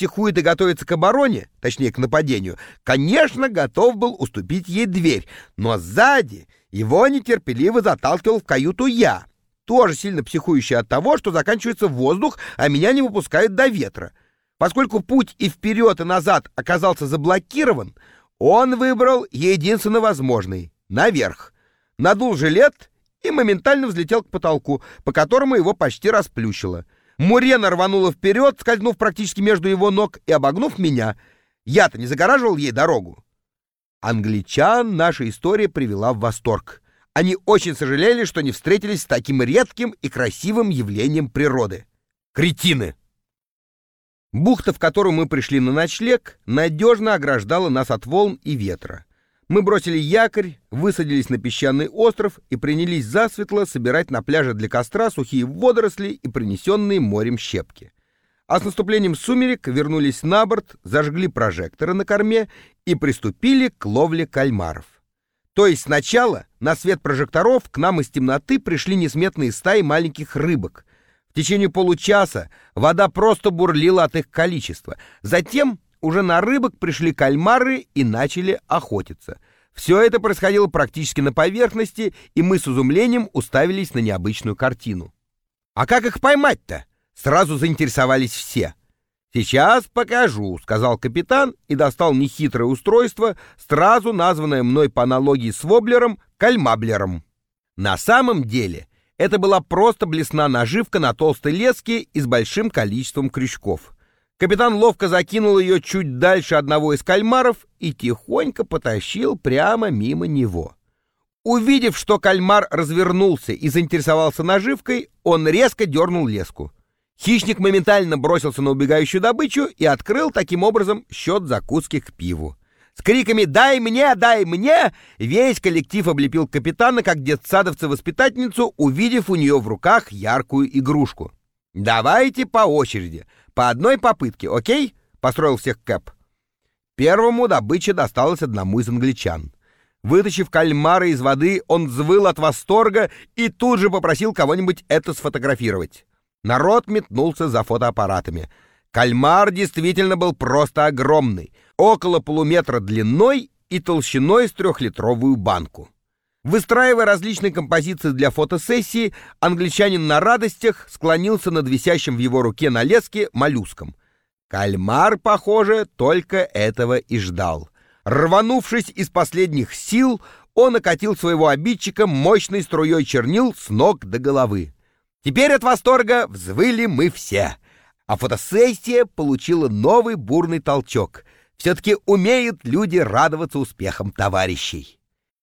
психует и готовится к обороне, точнее, к нападению, конечно, готов был уступить ей дверь, но сзади его нетерпеливо заталкивал в каюту я, тоже сильно психующий от того, что заканчивается воздух, а меня не выпускает до ветра. Поскольку путь и вперед, и назад оказался заблокирован, он выбрал единственно возможный — наверх. Надул жилет и моментально взлетел к потолку, по которому его почти расплющило. Мурена рванула вперед, скользнув практически между его ног и обогнув меня. Я-то не загораживал ей дорогу. Англичан наша история привела в восторг. Они очень сожалели, что не встретились с таким редким и красивым явлением природы. Кретины! Бухта, в которую мы пришли на ночлег, надежно ограждала нас от волн и ветра. Мы бросили якорь, высадились на песчаный остров и принялись засветло собирать на пляже для костра сухие водоросли и принесенные морем щепки. А с наступлением сумерек вернулись на борт, зажгли прожекторы на корме и приступили к ловле кальмаров. То есть сначала на свет прожекторов к нам из темноты пришли несметные стаи маленьких рыбок. В течение получаса вода просто бурлила от их количества. Затем уже на рыбок пришли кальмары и начали охотиться. Все это происходило практически на поверхности, и мы с изумлением уставились на необычную картину. «А как их поймать-то?» — сразу заинтересовались все. «Сейчас покажу», — сказал капитан и достал нехитрое устройство, сразу названное мной по аналогии с воблером кальмаблером. На самом деле это была просто блесна наживка на толстой леске и с большим количеством крючков. Капитан ловко закинул ее чуть дальше одного из кальмаров и тихонько потащил прямо мимо него. Увидев, что кальмар развернулся и заинтересовался наживкой, он резко дернул леску. Хищник моментально бросился на убегающую добычу и открыл таким образом счет закуски к пиву. С криками «Дай мне! Дай мне!» весь коллектив облепил капитана, как детсадовца-воспитательницу, увидев у нее в руках яркую игрушку. «Давайте по очереди, по одной попытке, окей?» — построил всех Кэп. Первому добыча досталась одному из англичан. Вытащив кальмара из воды, он взвыл от восторга и тут же попросил кого-нибудь это сфотографировать. Народ метнулся за фотоаппаратами. Кальмар действительно был просто огромный, около полуметра длиной и толщиной с 3-литровую банку. Выстраивая различные композиции для фотосессии, англичанин на радостях склонился над висящим в его руке на леске моллюском. Кальмар, похоже, только этого и ждал. Рванувшись из последних сил, он окатил своего обидчика мощной струей чернил с ног до головы. Теперь от восторга взвыли мы все, а фотосессия получила новый бурный толчок. Все-таки умеют люди радоваться успехам товарищей.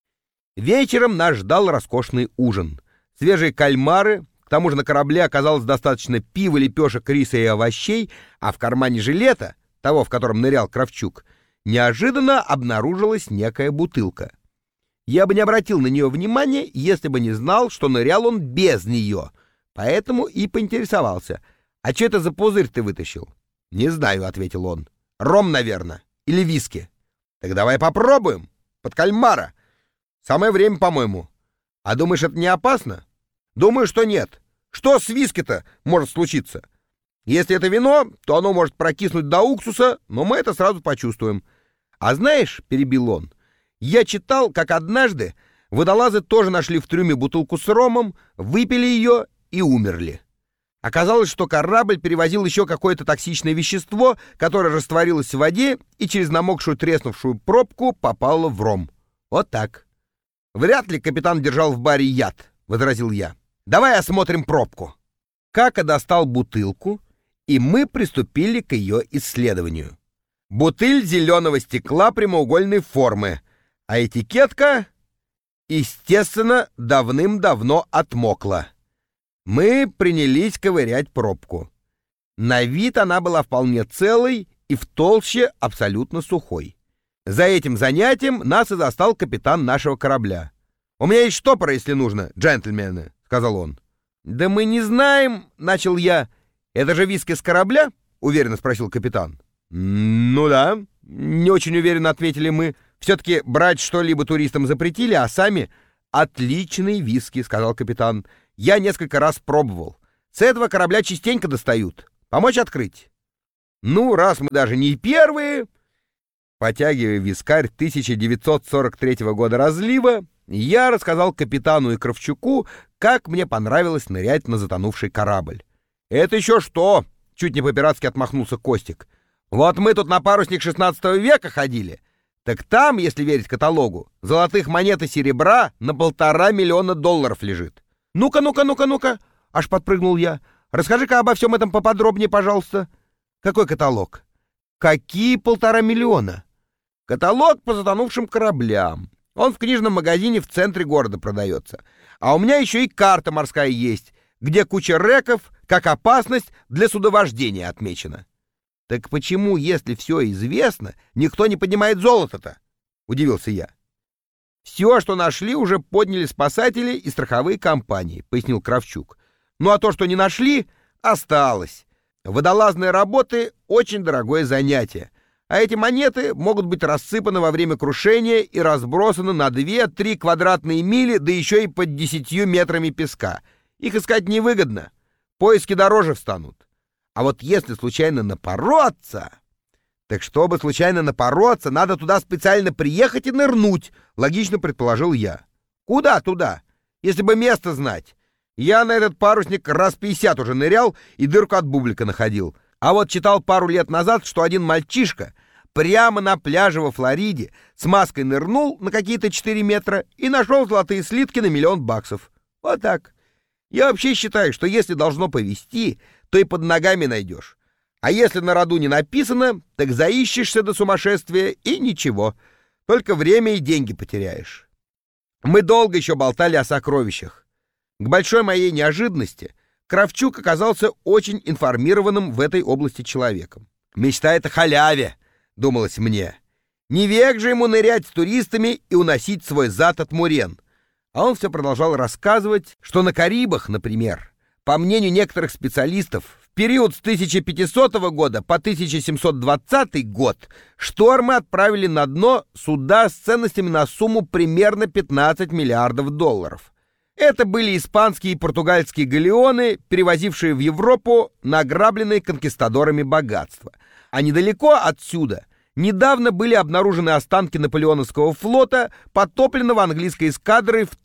Вечером нас ждал роскошный ужин. Свежие кальмары, к тому же на корабле оказалось достаточно пива, лепешек, риса и овощей, а в кармане жилета, того, в котором нырял Кравчук, неожиданно обнаружилась некая бутылка. Я бы не обратил на нее внимания, если бы не знал, что нырял он без нее, поэтому и поинтересовался: «А что это за пузырь ты вытащил?» «Не знаю», — ответил он. «Ром, наверное, или виски». «Так давай попробуем, под кальмара. Самое время, по-моему. А думаешь, это не опасно?» «Думаю, что нет. Что с виски-то может случиться? Если это вино, то оно может прокиснуть до уксуса, но мы это сразу почувствуем. А знаешь, — перебил он, — я читал, как однажды водолазы тоже нашли в трюме бутылку с ромом, выпили ее и умерли. Оказалось, что корабль перевозил еще какое-то токсичное вещество, которое растворилось в воде и через намокшую треснувшую пробку попало в ром. Вот так». «Вряд ли капитан держал в баре яд», — возразил я. «Давай осмотрим пробку». Кака достал бутылку, и мы приступили к ее исследованию. Бутыль зеленого стекла прямоугольной формы, а этикетка, естественно, давным-давно отмокла. Мы принялись ковырять пробку. На вид она была вполне целой и в толще абсолютно сухой. За этим занятием нас и застал капитан нашего корабля. «У меня есть штопор, если нужно, джентльмены», — сказал он. «Да мы не знаем», — начал я. «Это же виски с корабля?» — уверенно спросил капитан. «Ну да», — не очень уверенно ответили мы. «Все-таки брать что-либо туристам запретили, а сами...» «Отличный виски», — сказал капитан. «Я несколько раз пробовал. С этого корабля частенько достают. Помочь открыть?» Ну, раз мы даже не первые, потягивая вискарь 1943 года разлива, я рассказал капитану и Кравчуку, как мне понравилось нырять на затонувший корабль. «Это еще что?» — чуть не по-пиратски отмахнулся Костик. «Вот мы тут на парусник 16 века ходили. Так там, если верить каталогу, золотых монет и серебра на $1,5 миллиона лежит». «Ну-ка, — аж подпрыгнул я. — Расскажи-ка обо всем этом поподробнее, пожалуйста». «Какой каталог?» «Какие 1,5 миллиона?» «Каталог по затонувшим кораблям. Он в книжном магазине в центре города продается. А у меня еще и карта морская есть, где куча реков, как опасность для судовождения отмечена». «Так почему, если все известно, никто не поднимает золото-то?» — удивился я. «Все, что нашли, уже подняли спасатели и страховые компании», — пояснил Кравчук. «Ну а то, что не нашли, осталось. Водолазные работы — очень дорогое занятие, а эти монеты могут быть рассыпаны во время крушения и разбросаны на 2-3 квадратные мили, да еще и под 10 метрами песка. Их искать невыгодно, поиски дороже встанут. А вот если случайно напороться...» «Так чтобы случайно напороться, надо туда специально приехать и нырнуть», — логично предположил я. «Куда туда? Если бы место знать. Я на этот парусник раз 50 уже нырял и дырку от бублика находил. А вот читал пару лет назад, что один мальчишка прямо на пляже во Флориде с маской нырнул на какие-то 4 метра и нашел золотые слитки на $1 миллион. Вот так. Я вообще считаю, что если должно повезти, то и под ногами найдешь. А если на роду не написано, так заищешься до сумасшествия и ничего. Только время и деньги потеряешь». Мы долго еще болтали о сокровищах. К большой моей неожиданности Кравчук оказался очень информированным в этой области человеком. «Мечтает о халяве», — думалось мне. Не век же ему нырять с туристами и уносить свой зад от мурен. А он все продолжал рассказывать, что на Карибах, например, по мнению некоторых специалистов, в период с 1500 года по 1720 год штормы отправили на дно суда с ценностями на сумму примерно $15 миллиардов. Это были испанские и португальские галеоны, перевозившие в Европу награбленные конкистадорами богатства. А недалеко отсюда недавно были обнаружены останки Наполеоновского флота, потопленного английской эскадрой в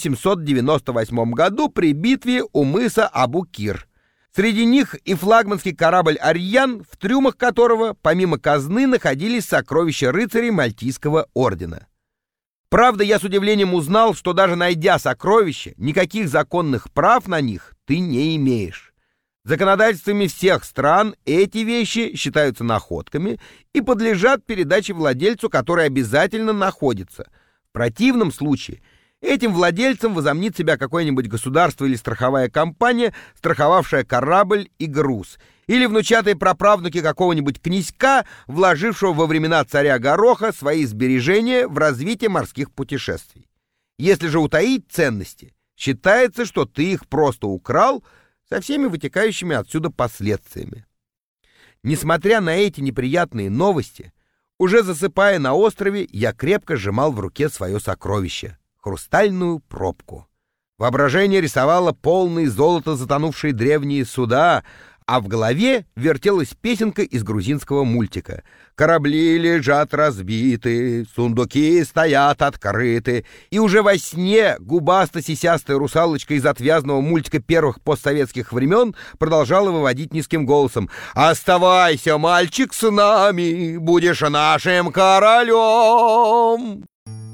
1798 году при битве у мыса Абу-Кир. Среди них и флагманский корабль «Арьян», в трюмах которого, помимо казны, находились сокровища рыцарей Мальтийского ордена. Правда, я с удивлением узнал, что даже найдя сокровища, никаких законных прав на них ты не имеешь. Законодательствами всех стран эти вещи считаются находками и подлежат передаче владельцу, который обязательно находится. В противном случае этим владельцем возомнит себя какое-нибудь государство или страховая компания, страховавшая корабль и груз, или внучатые праправнуки какого-нибудь князька, вложившего во времена царя Гороха свои сбережения в развитие морских путешествий. Если же утаить ценности, считается, что ты их просто украл, со всеми вытекающими отсюда последствиями. Несмотря на эти неприятные новости, уже засыпая на острове, я крепко сжимал в руке свое сокровище — хрустальную пробку. Воображение рисовало полные золота затонувшие древние суда, а в голове вертелась песенка из грузинского мультика. «Корабли лежат разбиты, сундуки стоят открыты». И уже во сне губасто-сисястая русалочка из отвязного мультика первых постсоветских времен продолжала выводить низким голосом: «Оставайся, мальчик, с нами, будешь нашим королем».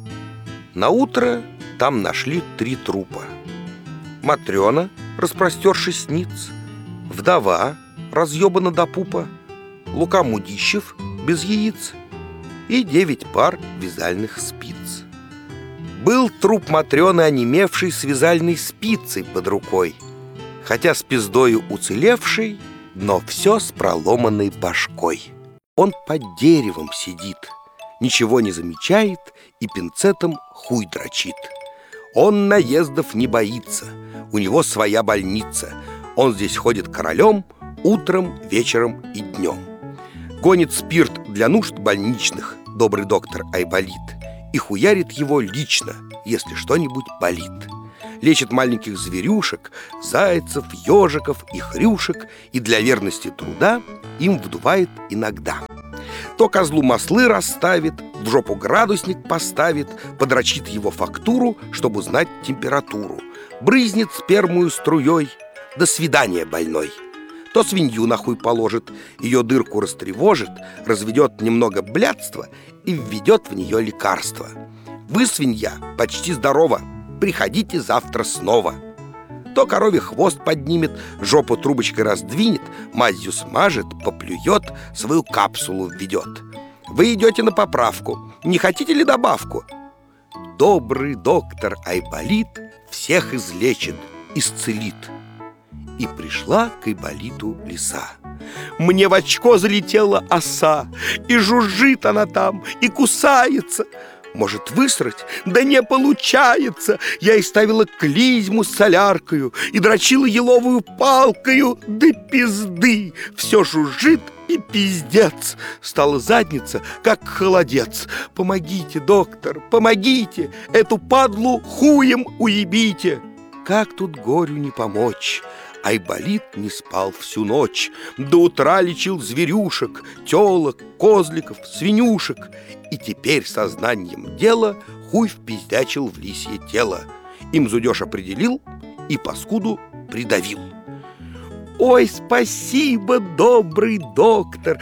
Наутро там нашли 3 трупа. Матрена, распростершись ниц, вдова, разъебана до пупа, Лука Мудищев без яиц и 9 пар вязальных спиц. Был труп Матрены, онемевший с вязальной спицей под рукой, хотя с пиздою уцелевший, но все с проломанной башкой. Он под деревом сидит, ничего не замечает и пинцетом хуй дрочит. Он наездов не боится, у него своя больница. Он здесь ходит королем утром, вечером и днем. Гонит спирт для нужд больничных добрый доктор Айболит и хуярит его лично, если что-нибудь болит. лечит маленьких зверюшек, зайцев, ежиков и хрюшек, и для верности труда им вдувает иногда. То козлу маслы расставит, в жопу градусник поставит, подрочит его фактуру, чтобы узнать температуру, брызнет спермую струей. До свидания, больной. То свинью на хуй положит, ее дырку растревожит, разведет немного блядства и введет в нее лекарство. Вы, свинья, почти здорова, приходите завтра снова. То корове хвост поднимет, жопу трубочкой раздвинет, мазью смажет, поплюет, свою капсулу введет. Вы идете на поправку, не хотите ли добавку? Добрый доктор Айболит всех излечит, исцелит. И пришла к Айболиту лиса. Мне в очко залетела оса, и жужжит она там, и кусается. Может высрать? Да не получается. Я и ставила клизму с соляркою, и дрочила еловую палкою, да пизды. Все жужжит и пиздец. Стала задница, как холодец. Помогите, доктор, помогите, эту падлу хуем уебите. Как тут горю не помочь? Айболит не спал всю ночь, до утра лечил зверюшек, телок, козликов, свинюшек. И теперь сознанием дела хуй впиздячил в лисье тело. Им зудеж определил и паскуду придавил. Ой, спасибо, добрый доктор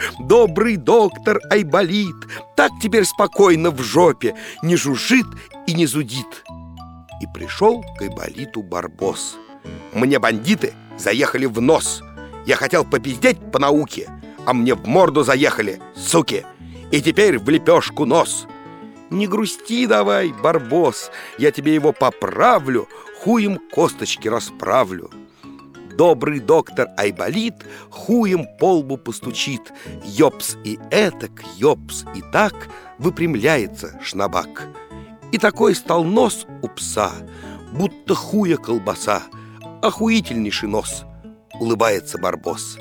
Айболит. Так теперь спокойно в жопе, не жужжит и не зудит. И пришел к Айболиту Барбос. Мне бандиты заехали в нос. Я хотел попиздеть по науке, а мне в морду заехали, суки. И теперь в лепешку нос. Не грусти давай, Барбос, я тебе его поправлю, хуем косточки расправлю. Добрый доктор Айболит хуем по лбу постучит. Ёпс и этак, ёпс и так, выпрямляется шнабак. И такой стал нос у пса, будто хуя колбаса. Охуительнейший нос, улыбается Барбос.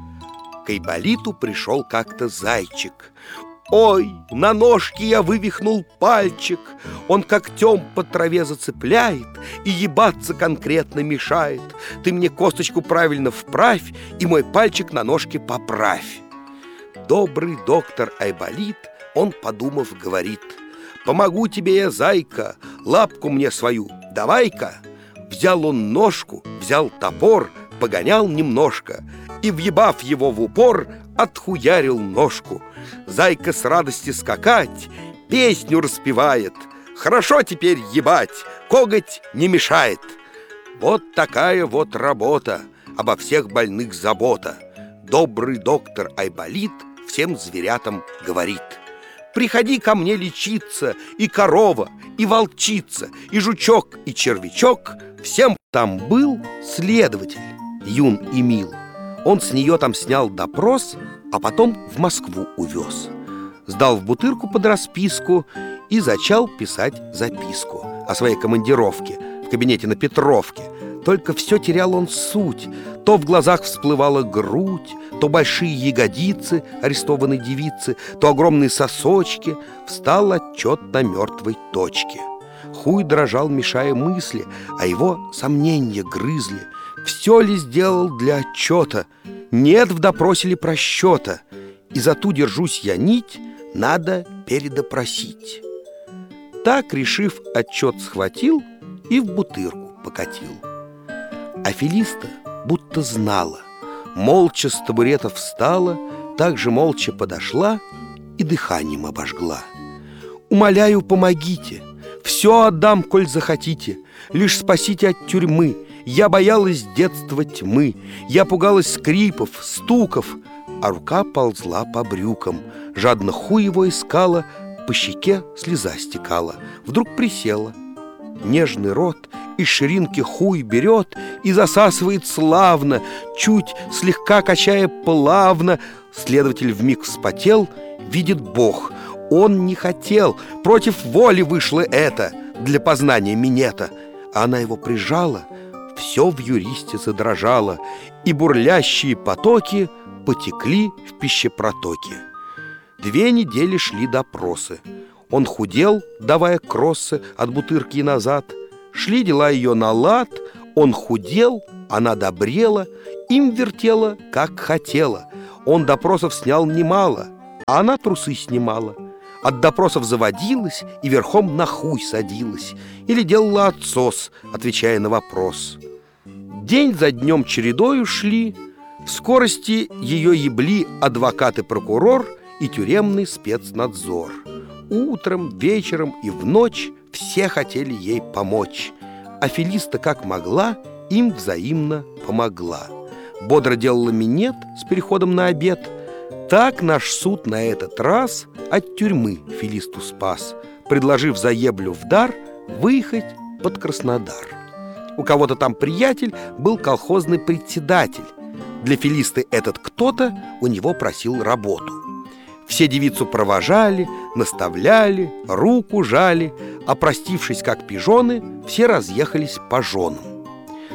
К Айболиту пришел как-то зайчик. Ой, на ножке я вывихнул пальчик. Он когтем по траве зацепляет и ебаться конкретно мешает. Ты мне косточку правильно вправь и мой пальчик на ножке поправь. Добрый доктор Айболит, он, подумав, говорит: помогу тебе я, зайка, лапку мне свою давай-ка. Взял он ножку, взял топор, погонял немножко и, въебав его в упор, отхуярил ножку. Зайка с радости скакать песню распевает. Хорошо теперь ебать, коготь не мешает. Вот такая вот работа, обо всех больных забота. Добрый доктор Айболит всем зверятам говорит: приходи ко мне лечиться, и корова, и волчица, и жучок, и червячок. Всем там был следователь, юн и мил. Он с нее там снял допрос, а потом в Москву увез. Сдал в бутырку под расписку и зачал писать записку о своей командировке в кабинете на Петровке. Только все терял он суть. То в глазах всплывала грудь, то большие ягодицы арестованной девицы, то огромные сосочки. Встал отчет на мертвой точке. Хуй дрожал, мешая мысли, а его сомнения грызли. Все ли сделал для отчета? Нет в допросе ли просчета? И за ту держусь я нить, надо передопросить. Так, решив, отчет схватил и в бутырку покатил. А Фелиста будто знала, молча с табурета встала, так же молча подошла и дыханием обожгла. «Умоляю, помогите, все отдам, коль захотите, лишь спасите от тюрьмы. Я боялась с детства тьмы, я пугалась скрипов, стуков». А рука ползла по брюкам, жадно хуй его искала, по щеке слеза стекала. Вдруг присела, нежный рот из ширинки хуй берет и засасывает славно, чуть слегка качая плавно. Следователь вмиг вспотел, видит Бог, он не хотел, против воли вышло это для познания минета. А она его прижала, все в юристе задрожало, и бурлящие потоки потекли в пищепротоке. 2 недели шли допросы. Он худел, давая кроссы от бутырки назад. Шли дела ее на лад, он худел, она добрела, им вертела, как хотела. Он допросов снял немало, а она трусы снимала. От допросов заводилась и верхом на хуй садилась или делала отсос, отвечая на вопрос. День за днем чередою шли, в скорости ее ебли адвокат и прокурор и тюремный спецнадзор. Утром, вечером и в ночь все хотели ей помочь, а Фелиста как могла им взаимно помогла. Бодро делала минет с переходом на обед. Так наш суд на этот раз от тюрьмы Фелисту спас, предложив за еблю в дар выехать под Краснодар. У кого-то там приятель был колхозный председатель. Для Фелисты этот кто-то у него просил работу. Все девицу провожали, наставляли, руку жали, а простившись как пижоны, все разъехались по женам.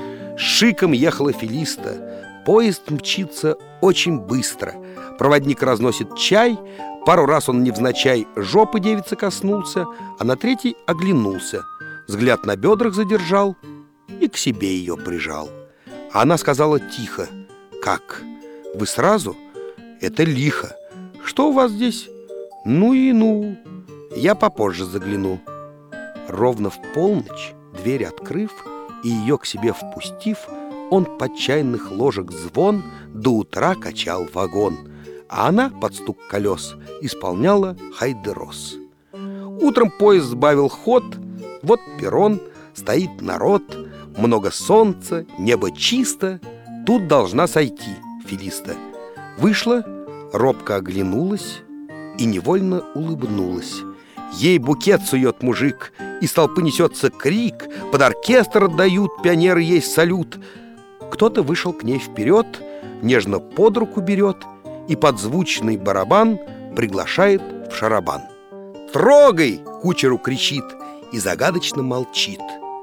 С шиком ехала Фелиста. Поезд мчится очень быстро. Проводник разносит чай. Пару раз он невзначай жопы девицы коснулся, а на третий оглянулся, взгляд на бедрах задержал и к себе ее прижал. А она сказала тихо: «Как? Вы сразу? Это лихо. Что у вас здесь? Ну и ну. Я попозже загляну». Ровно в полночь, дверь открыв и ее к себе впустив, он под чайных ложек звон до утра качал вагон, а она под стук колес исполняла хайдерос. Утром поезд сбавил ход, вот перрон, стоит народ, много солнца, небо чисто, тут должна сойти Фелиста. Вышла, робко оглянулась и невольно улыбнулась. Ей букет сует мужик, из толпы несется крик, под оркестр отдают пионеры ей салют. Кто-то вышел к ней вперед, нежно под руку берет и под звучный барабан приглашает в шарабан. «Трогай!» — кучеру кричит и загадочно молчит.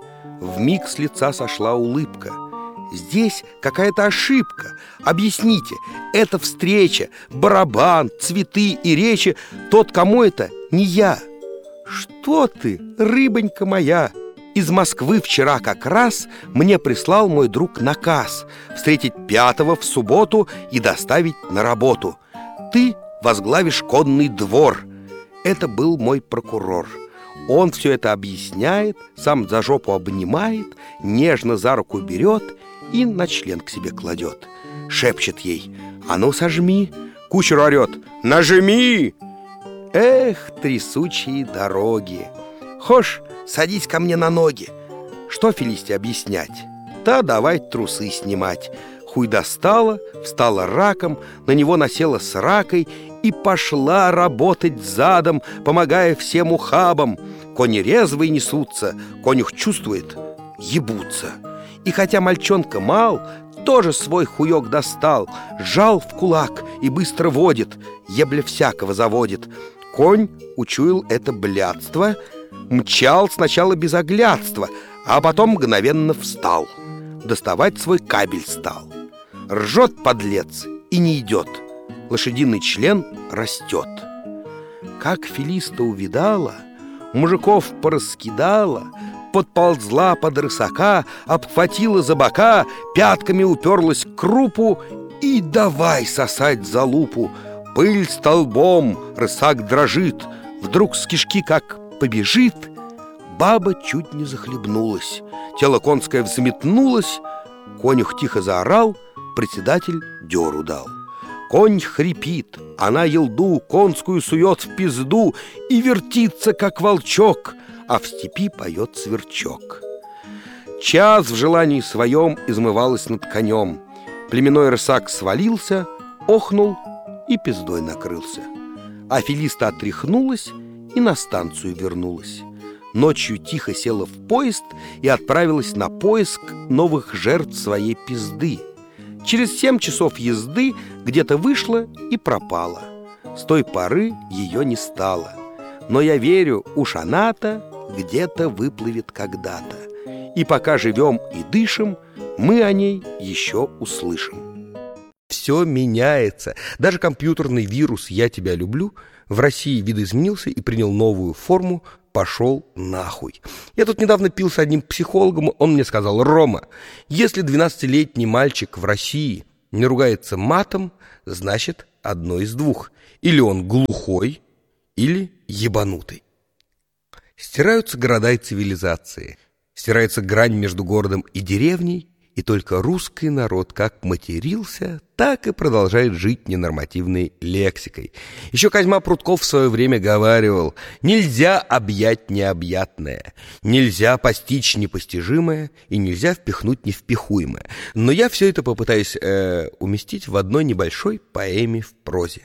Вмиг с лица сошла улыбка. «Здесь какая-то ошибка. Объясните, это встреча, барабан, цветы и речи. Тот, кому это, не я». «Что ты, рыбонька моя? Из Москвы вчера как раз мне прислал мой друг наказ встретить 5-го в субботу и доставить на работу. Ты возглавишь конный двор». Это был мой прокурор. Он все это объясняет, сам за жопу обнимает, нежно за руку берет и на член к себе кладет. Шепчет ей: «А ну сожми!» Кучер орет: «Нажми!» Эх, трясучие дороги! Хошь, садись ко мне на ноги. Что Фелисте объяснять? Да давай трусы снимать. Хуй достала, встала раком, на него насела с ракой и пошла работать задом, помогая всем ухабам. Кони резвые несутся, конюх чувствует — ебутся. И хотя мальчонка мал, тоже свой хуёк достал, сжал в кулак и быстро водит, ебля всякого заводит. Конь учуял это блядство, мчал сначала без оглядства, а потом мгновенно встал, доставать свой кабель стал. Ржет подлец и не идет, лошадиный член растет. Как Фелиста увидала, мужиков пораскидала, подползла под рысака, обхватила за бока, пятками уперлась к крупу и давай сосать за лупу. Пыль столбом, рысак дрожит, вдруг с кишки как побежит. Баба чуть не захлебнулась, тело конское взметнулось, конюх тихо заорал, председатель дёру дал. Конь хрипит, она елду конскую сует в пизду и вертится, как волчок, а в степи поет сверчок. Час в желании своем измывалась над конем. Племенной рысак свалился, охнул и пиздой накрылся. А Фелиста отряхнулась и на станцию вернулась. Ночью тихо села в поезд и отправилась на поиск новых жертв своей пизды. Через 7 часов езды где-то вышла и пропала. С той поры ее не стало. Но я верю, уж она-то где-то выплывет когда-то. И пока живем и дышим, мы о ней еще услышим. все меняется. Даже компьютерный вирус «Я тебя люблю» в России видоизменился и принял новую форму «пошел нахуй». Я тут недавно пил с одним психологом, он мне сказал: «Рома, если 12-летний мальчик в России не ругается матом, значит, одно из двух. Или он глухой, или ебанутый». Стираются города и цивилизации, стирается грань между городом и деревней, и только русский народ как матерился, так и продолжает жить ненормативной лексикой. Еще Козьма Прутков в свое время говаривал: нельзя объять необъятное, нельзя постичь непостижимое и нельзя впихнуть невпихуемое. Но я все это попытаюсь уместить в одной небольшой поэме в прозе.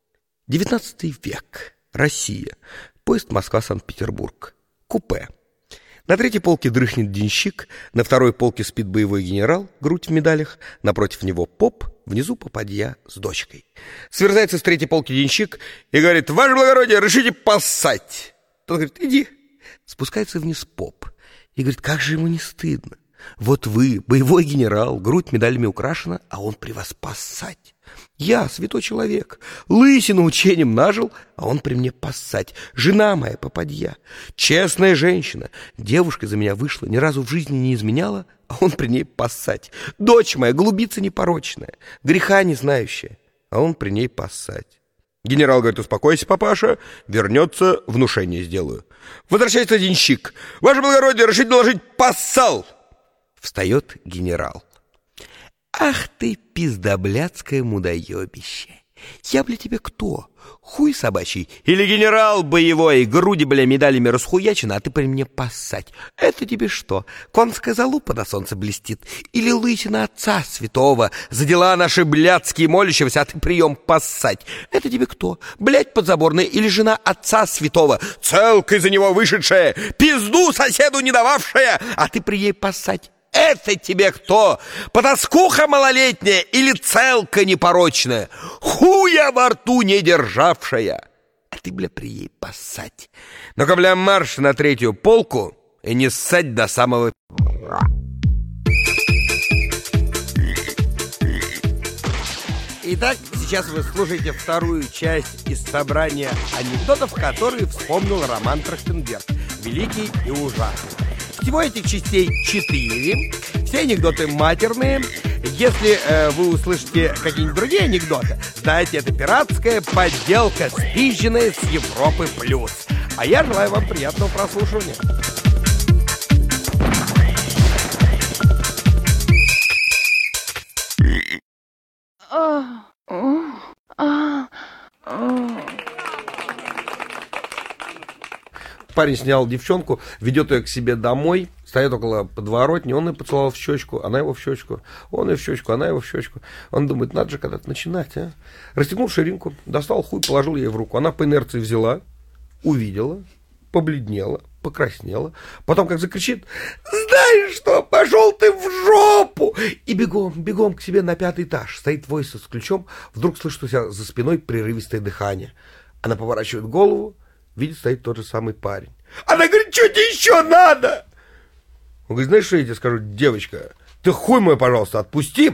19 век. Россия. Поезд Москва-Санкт-Петербург. Купе. На третьей полке дрыхнет денщик, на второй полке спит боевой генерал, грудь в медалях, напротив него поп, внизу попадья с дочкой. Сверзается с третьей полки денщик и говорит: «Ваше благородие, решите поссать!» Тот говорит: «Иди». Спускается вниз поп и говорит: «Как же ему не стыдно? Вот вы, боевой генерал, грудь медалями украшена, а он при вас поссать. Я, святой человек, лысину учением нажил, а он при мне поссать. Жена моя попадья, честная женщина, девушка за меня вышла, ни разу в жизни не изменяла, а он при ней поссать. Дочь моя, голубица непорочная, греха не знающая, а он при ней поссать». Генерал говорит: «Успокойся, папаша, вернется, внушение сделаю». Возвращается денщик: «Ваше благородие, решите доложить, поссал». Встает генерал: «Ах ты, пиздоблядское мудоебище! Я, бля, тебе кто? Хуй собачий? Или генерал боевой, груди, бля, медалями расхуячены, а ты при мне поссать? Это тебе что, конская залупа на солнце блестит? Или лысина отца святого? За дела наши блядские молящегося, а ты прием поссать? Это тебе кто? Блядь подзаборная или жена отца святого? Целкой за него вышедшая, пизду соседу не дававшая, а ты при ей поссать? Это тебе кто? Потаскуха малолетняя или целка непорочная, хуя во рту не державшая? А ты, бля, при ей поссать. Ну-ка, бля, марш на третью полку и не ссать до самого... Итак, сейчас вы слушаете вторую часть из собрания анекдотов, которые вспомнил Роман Трахтенберг, великий и ужасный. Всего этих частей 4. Все анекдоты матерные. Если вы услышите какие-нибудь другие анекдоты, знаете, это пиратская подделка, спизженная с Европы плюс. А я желаю вам приятного прослушивания. Парень снял девчонку, ведет ее к себе домой, стоит около подворотни, он ее поцеловал в щечку, она его в щечку, он ее в щечку, она его в щечку. Он думает: надо же когда-то начинать, а? Расстегнул ширинку, достал хуй, положил ей в руку. Она по инерции взяла, увидела, побледнела, покраснела. Потом как закричит: знаешь что, пошел ты в жопу! И бегом к себе на 5-й этаж. Стоит Войса с ключом, вдруг слышит у себя за спиной прерывистое дыхание. Она поворачивает голову, видит, стоит тот же самый парень. Она говорит: что тебе еще надо? Он говорит: знаешь, что я тебе скажу, девочка? Ты хуй мой, пожалуйста, отпусти.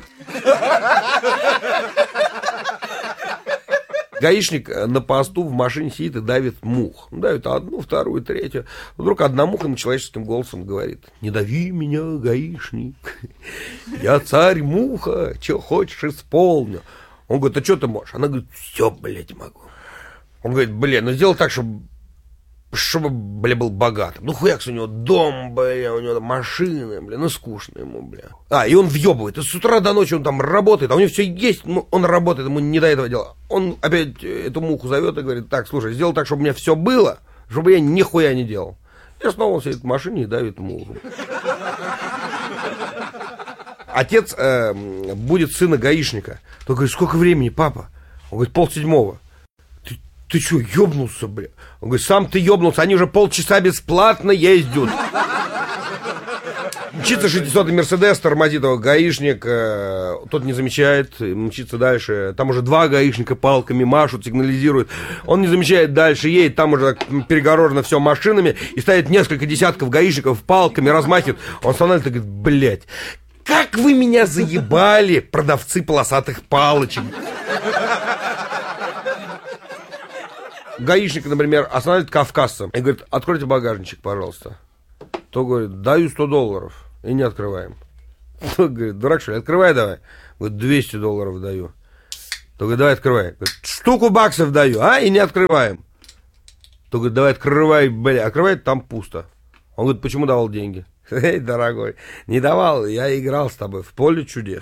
Гаишник на посту в машине сидит и давит мух. Давит одну, вторую, третью. Вдруг одна муха ему человеческим голосом говорит: не дави меня, гаишник. Я царь-муха, что хочешь исполню. Он говорит: а что ты можешь? Она говорит: все, блядь, могу. Он говорит: блин, ну сделай так, чтобы, бля, был богатым. Ну хуякс, у него дом, бля, у него машины, бля, ну скучно ему, бля. И он въебывает, и с утра до ночи он там работает, а у него все есть, ну, он работает, ему не до этого дела. Он опять эту муху зовет и говорит: так, слушай, сделай так, чтобы у меня все было, чтобы я нихуя не делал. И снова он сидит в машине и давит муху. Отец будет сына гаишника. Тот говорит: сколько времени, папа? Он говорит: 6:30. Ты что, ёбнулся, бля? Он говорит: сам ты ёбнулся, они уже полчаса бесплатно ездят. Мчится 600-й Мерседес, тормозит его гаишник, тот не замечает, мчится дальше. Там уже 2 гаишника палками машут, сигнализируют. Он не замечает, дальше едет, там уже перегорожено все машинами, и стоит несколько десятков гаишников палками, размахивают. Он становится и говорит: блядь, как вы меня заебали, продавцы полосатых палочек. Гаишник, например, останавливает кавказца и говорит: откройте багажничек, пожалуйста. То говорит: даю $100. И не открываем. То говорит: дурак, что ли, открывай давай. Говорит: $200 даю. То говорит: давай открывай. Говорит: штуку баксов даю, и не открываем. То говорит: давай открывай, открывает, там пусто. Он говорит: почему давал деньги? Эй, дорогой, не давал, я играл с тобой в поле чудес.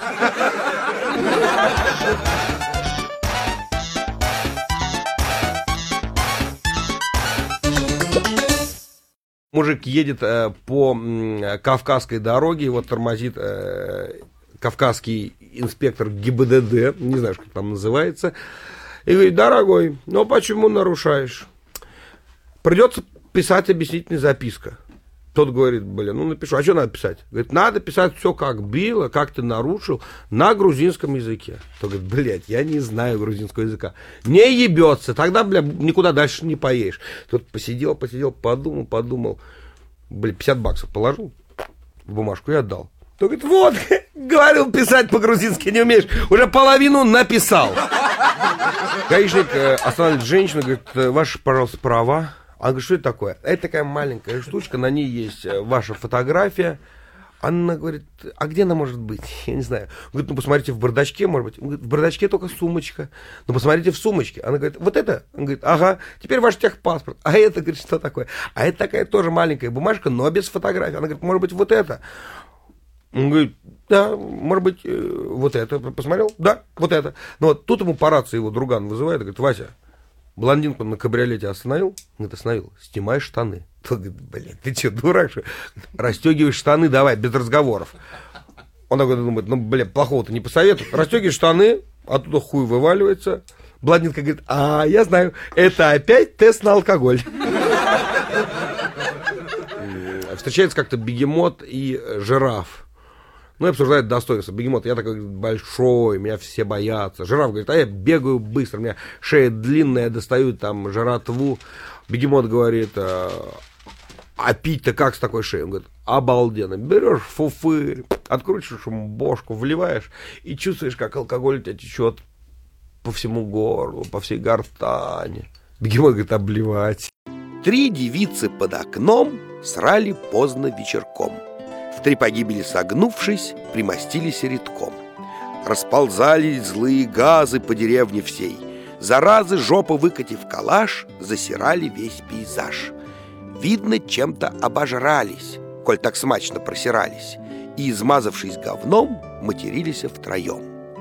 Мужик едет по Кавказской дороге, его тормозит кавказский инспектор ГИБДД, не знаю, как там называется, и говорит: дорогой, ну почему нарушаешь? Придется писать объяснительная записка. Тот говорит: ну напишу. А что надо писать? Говорит: надо писать все, как было, как ты нарушил, на грузинском языке. Тот говорит: я не знаю грузинского языка. Не ебется, тогда, никуда дальше не поедешь. Тот посидел, подумал, $50 положил в бумажку и отдал. Тот говорит: вот, говорил, писать по-грузински не умеешь, уже половину написал. Гаишник останавливает женщину, говорит: ваши, пожалуйста, права. Она говорит: что это такое? Это такая маленькая штучка, на ней есть ваша фотография. Она говорит: а где она может быть? Я не знаю. Говорит: ну посмотрите в бардачке, может быть. Он говорит: в бардачке только сумочка. Ну посмотрите в сумочке. Она говорит: вот это? Он говорит: ага, теперь ваш техпаспорт. А это, говорит, что такое? А это такая тоже маленькая бумажка, но без фотографии. Она говорит: может быть, вот это? Он говорит: да, может быть, вот это. Посмотрел? Да, вот это. Ну вот тут ему по рации его друган вызывает и говорит: Вася, блондинку на кабриолете остановил? Говорит: остановил. Снимай штаны. Он говорит: ты что, дурак, что? Расстегивай штаны, давай, без разговоров. Он такой думает: плохого-то не посоветую. Расстегивай штаны, оттуда хуй вываливается. Блондинка говорит: я знаю, это опять тест на алкоголь. Встречается как-то бегемот и жираф. Ну и обсуждают достоинства. Бегемот: я такой большой, меня все боятся. Жираф говорит: я бегаю быстро, у меня шея длинная, достаю там жратву. Бегемот говорит: а пить-то как с такой шеей? Он говорит: обалденно. Берешь фуфырь, откручиваешь ему бошку, вливаешь и чувствуешь, как алкоголь у тебя течет по всему горлу, по всей гортани. Бегемот говорит: обливать. 3 девицы под окном срали поздно вечерком. В 3 погибели согнувшись, примостились редком. Расползались злые газы по деревне всей. Заразы, жопу выкатив калаш, засирали весь пейзаж. Видно, чем-то обожрались, коль так смачно просирались, и, измазавшись говном, матерились втроем.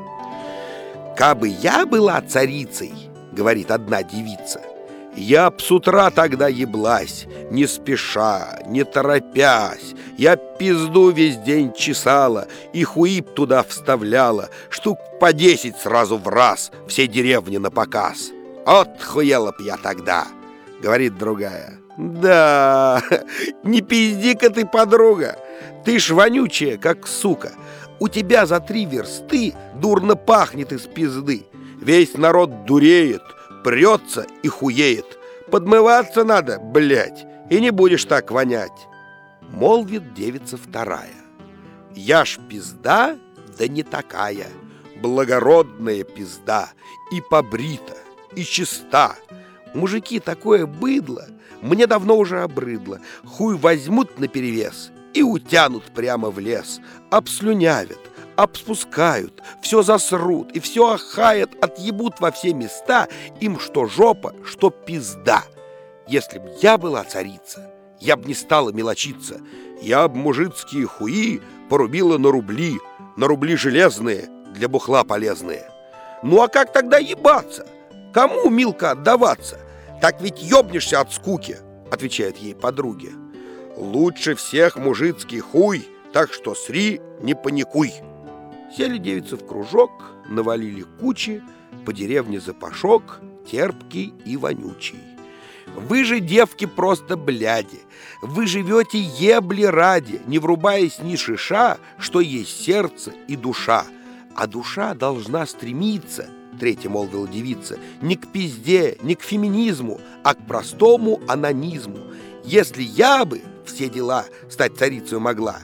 «Кабы я была царицей, — говорит одна девица, — я б с утра тогда еблась, не спеша, не торопясь. Я пизду весь день чесала и хуи б туда вставляла, штук по 10 сразу в раз, всей деревне напоказ. Отхуела б я тогда, — говорит другая. Да, не пизди-ка ты, подруга, ты ж вонючая, как сука. У тебя за 3 версты дурно пахнет из пизды. Весь народ дуреет, прется и хуеет. Подмываться надо, блядь, и не будешь так вонять. Молвит девица вторая: я ж пизда, да не такая, благородная пизда, и побрита, и чиста. Мужики, такое быдло мне давно уже обрыдло. Хуй возьмут наперевес и утянут прямо в лес, обслюнявят, обспускают, все засрут и все охаят, отъебут во все места, им что жопа, что пизда. Если б я была царица, я б не стала мелочиться, я б мужицкие хуи порубила на рубли железные, для бухла полезные. Ну а как тогда ебаться? Кому, милка, отдаваться? Так ведь ёбнешься от скуки, отвечает ей подруги. Лучше всех мужицкий хуй, так что сри, не паникуй. Сели девицы в кружок, навалили кучи, по деревне запашок, терпкий и вонючий. Вы же, девки, просто бляди, вы живете ебли ради, не врубаясь ни шиша, что есть сердце и душа. А душа должна стремиться, третья молвила девица, не к пизде, не к феминизму, а к простому анонизму. Если я бы все дела стать царицей могла,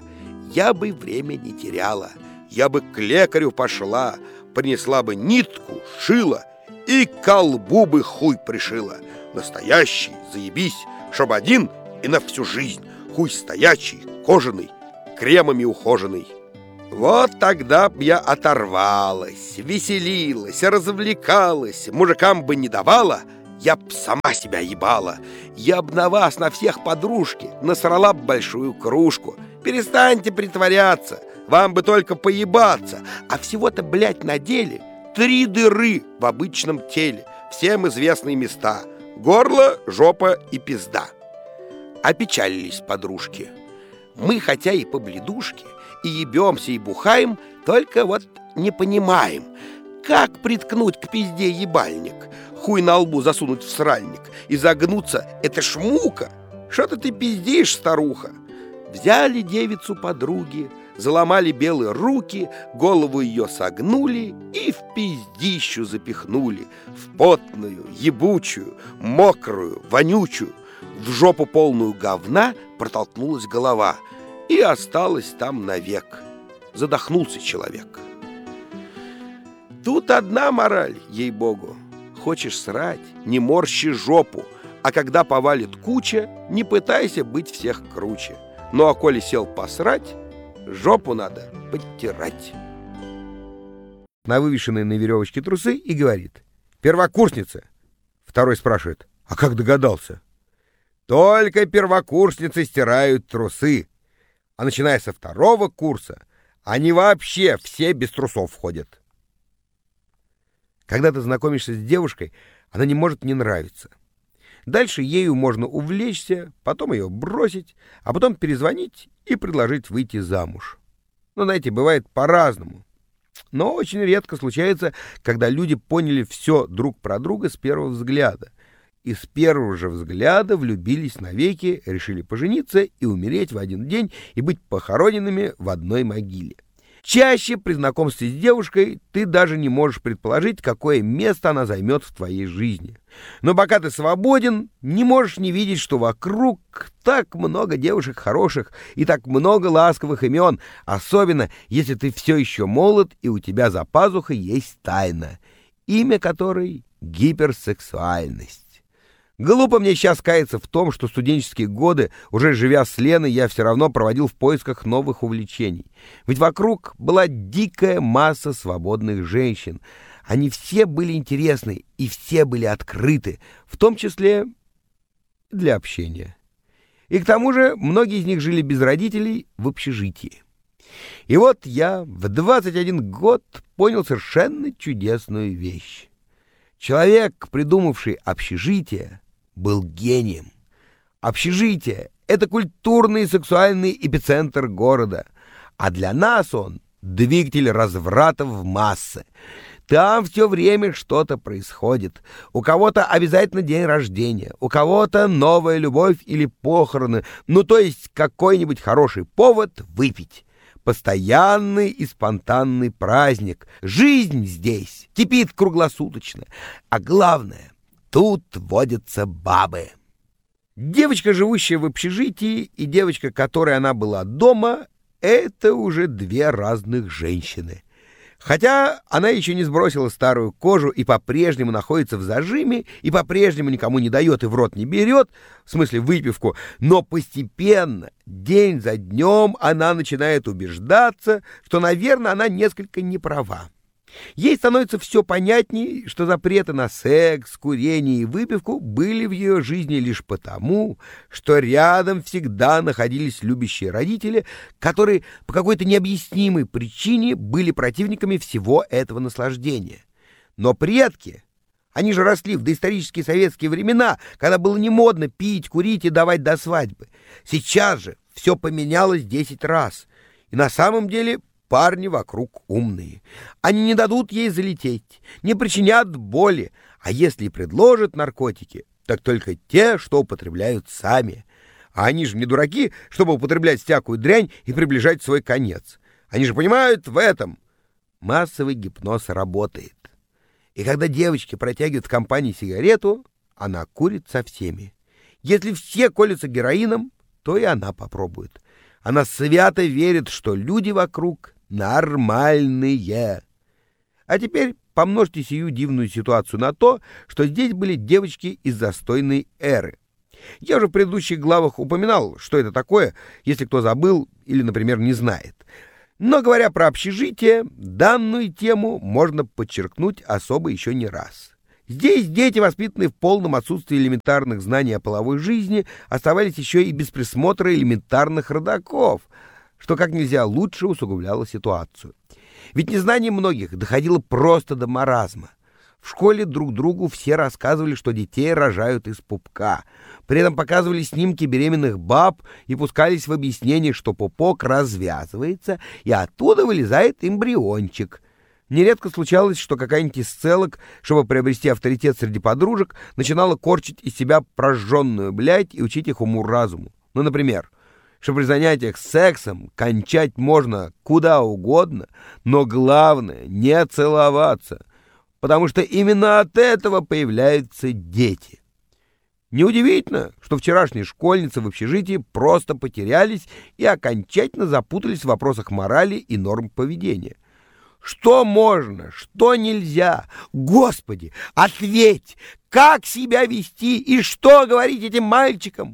я бы время не теряла. Я бы к лекарю пошла, принесла бы нитку, шила и к колбу бы хуй пришила. Настоящий, заебись, чтоб один и на всю жизнь. Хуй стоячий, кожаный, кремами ухоженный. Вот тогда б я оторвалась, веселилась, развлекалась, мужикам бы не давала, я б сама себя ебала. Я б на вас, на всех подружки, насрала б большую кружку. Перестаньте притворяться, вам бы только поебаться. А всего-то, блядь, на деле 3 дыры в обычном теле, всем известные места: горло, жопа и пизда. Опечалились подружки. Мы, хотя и побледушки, и ебемся, и бухаем, только вот не понимаем, как приткнуть к пизде ебальник, хуй на лбу засунуть в сральник и загнуться — это ж мука. Что-то ты пиздишь, старуха. Взяли девицу подруги, заломали белые руки, голову ее согнули и в пиздищу запихнули, в потную, ебучую, мокрую, вонючую. В жопу полную говна протолкнулась голова и осталась там навек. Задохнулся человек. Тут одна мораль, ей-богу: хочешь срать, не морщи жопу, а когда повалит куча, не пытайся быть всех круче. Ну а коли сел посрать, жопу надо подтирать. На вывешенные на веревочке трусы и говорит: первокурсница. Второй спрашивает: а как догадался? Только первокурсницы стирают трусы, а начиная со 2-го курса они вообще все без трусов ходят. Когда ты знакомишься с девушкой, она не может не нравиться. Дальше ею можно увлечься, потом ее бросить, а потом перезвонить и предложить выйти замуж. Но, знаете, бывает по-разному. Но очень редко случается, когда люди поняли все друг про друга с первого взгляда. И с первого же взгляда влюбились навеки, решили пожениться и умереть в один день и быть похороненными в одной могиле. Чаще при знакомстве с девушкой ты даже не можешь предположить, какое место она займет в твоей жизни. Но пока ты свободен, не можешь не видеть, что вокруг так много девушек хороших и так много ласковых имен, особенно если ты все еще молод и у тебя за пазухой есть тайна, имя которой — гиперсексуальность. Глупо мне сейчас каяться в том, что студенческие годы, уже живя с Леной, я все равно проводил в поисках новых увлечений. Ведь вокруг была дикая масса свободных женщин. Они все были интересны и все были открыты, в том числе для общения. И к тому же многие из них жили без родителей в общежитии. И вот я в 21 год понял совершенно чудесную вещь. Человек, придумавший общежитие, был гением. Общежитие — это культурный и сексуальный эпицентр города, а для нас он — двигатель разврата в массы. Там все время что-то происходит. У кого-то обязательно день рождения, у кого-то новая любовь или похороны, ну то есть какой-нибудь хороший повод выпить. Постоянный и спонтанный праздник. Жизнь здесь кипит круглосуточно. А главное, тут водятся бабы. Девочка, живущая в общежитии, и девочка, которой она была дома, это уже 2 разных женщины. Хотя она еще не сбросила старую кожу и по-прежнему находится в зажиме, и по-прежнему никому не дает и в рот не берет, в смысле выпивку, но постепенно, день за днем, она начинает убеждаться, что, наверное, она несколько не права. Ей становится все понятней, что запреты на секс, курение и выпивку были в ее жизни лишь потому, что рядом всегда находились любящие родители, которые по какой-то необъяснимой причине были противниками всего этого наслаждения. Но предки, они же росли в доисторические советские времена, когда было не модно пить, курить и давать до свадьбы. Сейчас же все поменялось 10 раз. И на самом деле парни вокруг умные. Они не дадут ей залететь, не причинят боли, а если и предложат наркотики, так только те, что употребляют сами. А они же не дураки, чтобы употреблять всякую дрянь и приближать свой конец. Они же понимают в этом. Массовый гипноз работает. И когда девочки протягивают в компании сигарету, она курит со всеми. Если все колются героином, то и она попробует. Она свято верит, что люди вокруг нормальные. А теперь помножьте сию дивную ситуацию на то, что здесь были девочки из застойной эры. Я уже в предыдущих главах упоминал, что это такое, если кто забыл или, например, не знает. Но, говоря про общежитие, данную тему можно подчеркнуть особо еще не раз. Здесь дети, воспитанные в полном отсутствии элементарных знаний о половой жизни, оставались еще и без присмотра элементарных родаков, что как нельзя лучше усугубляло ситуацию. Ведь незнание многих доходило просто до маразма. В школе друг другу все рассказывали, что детей рожают из пупка. При этом показывали снимки беременных баб и пускались в объяснение, что пупок развязывается, и оттуда вылезает эмбриончик. Нередко случалось, что какая-нибудь из целок, чтобы приобрести авторитет среди подружек, начинала корчить из себя прожженную блядь и учить их уму-разуму. Ну, например, что при занятиях сексом кончать можно куда угодно, но главное — не целоваться, потому что именно от этого появляются дети. Неудивительно, что вчерашние школьницы в общежитии просто потерялись и окончательно запутались в вопросах морали и норм поведения. Что можно, что нельзя? Господи, ответь, как себя вести и что говорить этим мальчикам?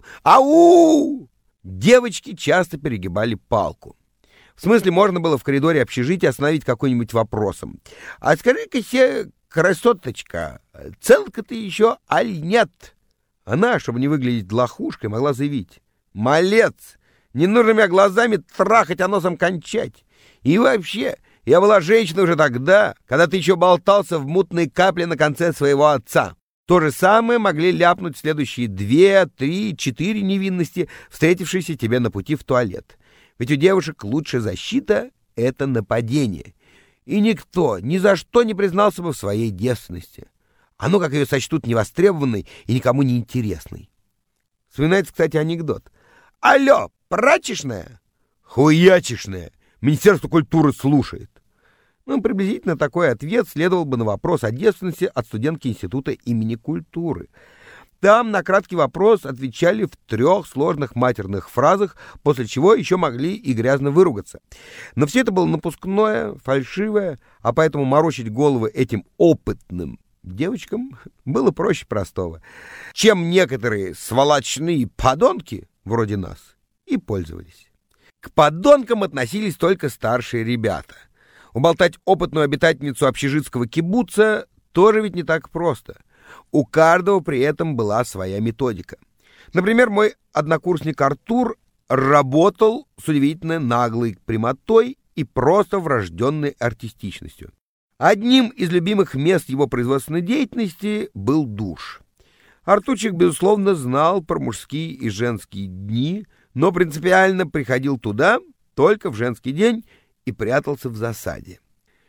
Ау! Девочки часто перегибали палку. В смысле, можно было в коридоре общежития остановить какой-нибудь вопросом. А скажи-ка се, красоточка, целка ты еще, аль нет? Она, чтобы не выглядеть лохушкой, могла заявить: малец, не нужно меня глазами трахать, а носом кончать. И вообще, я была женщиной уже тогда, когда ты еще болтался в мутной капле на конце своего отца. То же самое могли ляпнуть следующие 2, 3, 4 невинности, встретившиеся тебе на пути в туалет. Ведь у девушек лучшая защита — это нападение. И никто ни за что не признался бы в своей девственности. А ну как ее сочтут невостребованной и никому не интересной. Вспоминается, кстати, анекдот. Алло, прачечная? Хуячечная. Министерство культуры слушает. Ну, приблизительно такой ответ следовал бы на вопрос о девственности от студентки Института имени культуры. Там на краткий вопрос отвечали в 3 сложных матерных фразах, после чего еще могли и грязно выругаться. Но все это было напускное, фальшивое, а поэтому морочить головы этим опытным девочкам было проще простого, чем некоторые сволочные подонки, вроде нас, и пользовались. К подонкам относились только старшие ребята. Уболтать опытную обитательницу общежитского кибуца тоже ведь не так просто. У каждого при этом была своя методика. Например, мой однокурсник Артур работал с удивительно наглой прямотой и просто врожденной артистичностью. Одним из любимых мест его производственной деятельности был душ. Артурчик, безусловно, знал про мужские и женские дни, но принципиально приходил туда только в женский день и прятался в засаде.